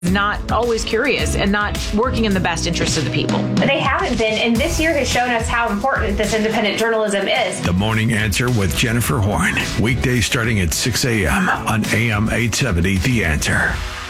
not always curious and not working in the best interest of the people. They haven't been, and this year has shown us how important this independent journalism is. The Morning Answer with Jennifer Horn. Weekdays starting at 6 a.m. on AM 870 The Answer.